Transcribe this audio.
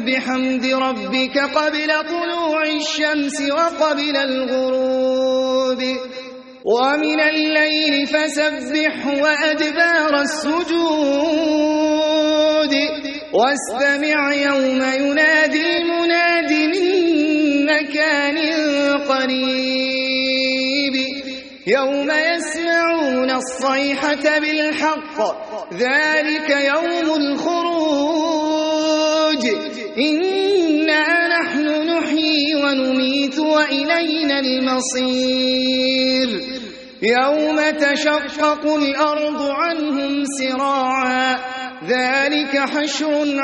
بحمد ربك قبل طلوع الشمس وقبل الغروب ومن الليل فسبح وأدبار السجود واستمع يوم ينادي المناد من مكان قريب يوم يسمعون الصيحة بالحق ذلك يوم الخروج إنا نحن نحيي ونميت وإلينا المصير يوم تشقق الأرض عنهم سراعا ذلك حشر